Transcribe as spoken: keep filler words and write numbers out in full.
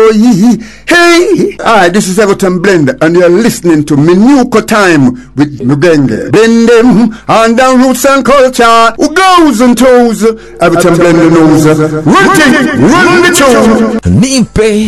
ye. Hey! Alright, this is Everton Blend, and you're listening to Minuko Time with Mugenge. Blend them under roots and culture. Who goes and toes? Everton Blend knows. Run it, run the tune. Nipe.